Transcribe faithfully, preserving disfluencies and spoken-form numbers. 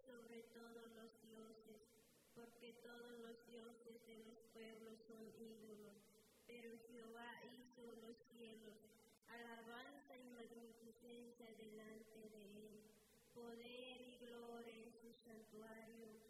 sobre todos los dioses, porque todos los dioses de los pueblos son ídolos, pero Jehová hizo los cielos, alabanza y magnificencia delante de él, poder y gloria en su santuario.